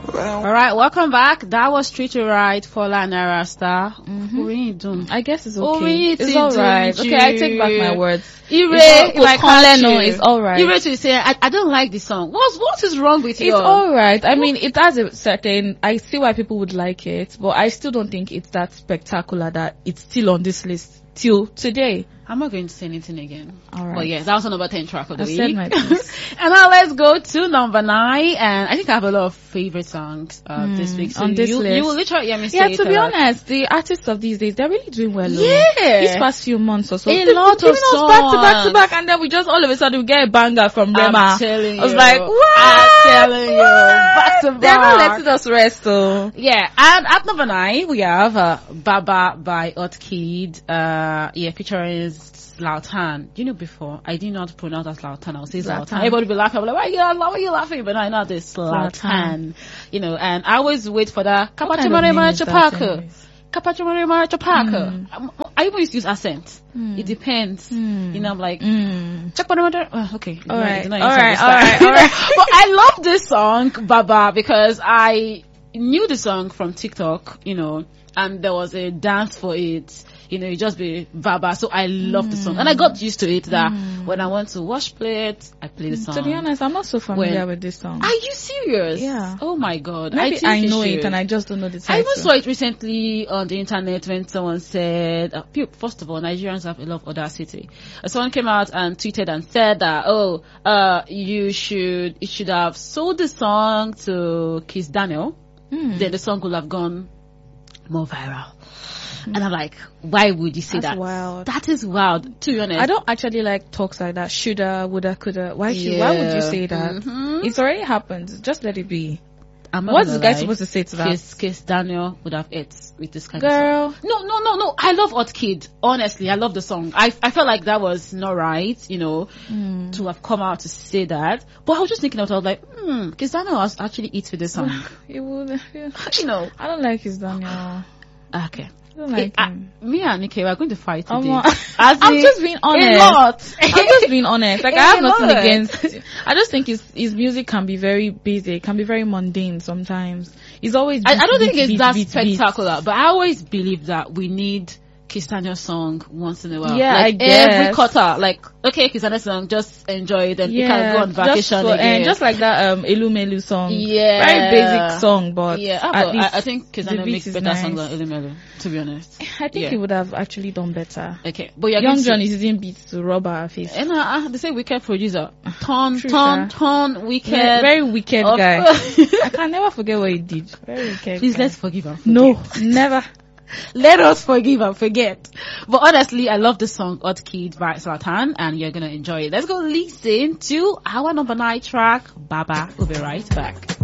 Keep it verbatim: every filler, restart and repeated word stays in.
All right, welcome back. That was Treat You Right for Lanara Star. Mm-hmm. I guess it's Oh, okay. it It's is alright. doing Okay, I take back my words. Ire, It's if I all- catch no, you. it's alright. Ire to say, I, I don't like this song. What's, what is wrong with you? It's alright. I mean, it has a certain, I see why people would like it, but I still don't think it's that spectacular that it's still on this list till today. I'm not going to say anything again. All right. But yes, that was the number ten track of the I've week. said my piece. And now let's go to number nine. And I think I have a lot of favorite songs uh, Mm, this week. So on this you, list. you will literally hear me say Yeah, it to a be lot. honest, the artists of these days, they're really doing well. though. Yeah. These past few months or so. A They've lot been of giving us back to back to songs. back, and then we just all of a sudden we get a banger from Rema. I'm telling you. I was like, what? I'm telling you. Back to back. They're not letting us rest, though. Yeah, and at number nine we have uh, Baba by Hot Kid, uh, yeah, featuring Zlatan. You know, before I did not pronounce as Zlatan, I'll say Zlatan. Zlatan. Everybody be laughing. I'm like, why are you, why are you laughing? But I know this Zlatan. Zlatan. You know, and I always wait for the What kind of name Kapachimare is that Chapaka. anyways? Kapachimare Chapaka. Um, I even used to use accent. Mm. It depends. Mm. You know, I'm like. Mm. Uh, okay. All No, right, it's not all inside right, the all right, style. all right. But I love this song, Baba, because I knew the song from TikTok, you know, and there was a dance for it. You know, it just be Baba. So I love the song. And I got used to it that Mm. when I want to wash plates, I play the song. To be honest, I'm not so familiar When- with this song. Are you serious? Yeah. Oh my God. Maybe I, think I you know should. it and I just don't know the title. I even saw it recently on the internet when someone said, uh, pe- first of all, Nigerians have a lot of audacity. Uh, someone came out and tweeted and said that, oh, uh, you should, you should have sold the song to Kiss Daniel, Mm. then the song would have gone more viral. And I'm like, why would you say That's that? wild. That is wild, to be honest. I don't actually like talks like that. Shoulda, woulda, coulda. Why should, why would you say that? Mhm. It's already happened. Just let it be. I'm not What's gonna the guy lie. supposed to say to that? Kiss, Kiss Daniel would have it with this kind of Girl. song. No, no, no, no. I love Hot Kid. Honestly, I love the song. I I felt like that was not right, you know, Mm. to have come out to say that. But I was just thinking out, I was like, hmm, Kiss Daniel was actually it with this song. It would, yeah. You know. I don't like his Daniel. Okay. I don't like Eh, uh, him. me and Nike, we're going to fight today. I'm, As I'm in, just being honest. A lot. I'm just being honest. Like, I have A nothing lot. against. I just think his his music can be very basic, can be very mundane sometimes. He's always. I, beat, I don't beat, think it's beat, that beat, beat. spectacular, but I always believe that we need Kiss Daniel song once in a while. Yeah, like I every guess. quarter, like okay, Kiss Daniel song, just enjoy it, and you can go on just vacation for- again. and just like that um Elu Melu song. Yeah. Very basic song, but yeah, at but least I, I think Kiss the Daniel beat makes is better nice. songs than Elimelu, to be honest. I think Yeah. he would have actually done better. Okay, but you're Young going to- John is using beats to rub our face. And uh, uh, they say wicked producer, ton, True, ton, sir. ton, wicked. Very, very wicked Of- guy. I can never forget what he did. Very wicked. Please guy. let's forgive him. No, never. Let us forgive and forget. But honestly, I love the song Hot Kid by Zlatan, and you're gonna enjoy it. Let's go listen to our number nine track, Baba. We'll be right back.